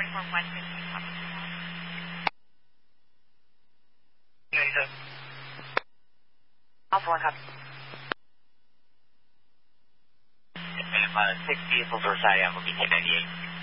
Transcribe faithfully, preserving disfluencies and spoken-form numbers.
for one fifteen Papa Sierra. Alpha one copy. Uh, six vehicles or Saya will be hit ninety-eight.